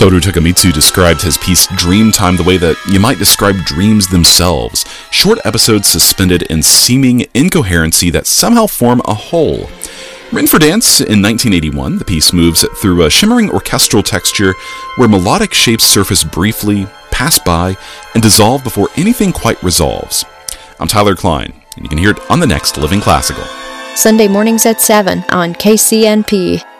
Toru Tokumitsu described his piece Dreamtime the way that you might describe dreams themselves, short episodes suspended in seeming incoherency that somehow form a whole. Written for dance in 1981, the piece moves through a shimmering orchestral texture where melodic shapes surface briefly, pass by, and dissolve before anything quite resolves. I'm Tyler Klein, and you can hear it on the next Living Classical. Sunday mornings at 7 on KCNP.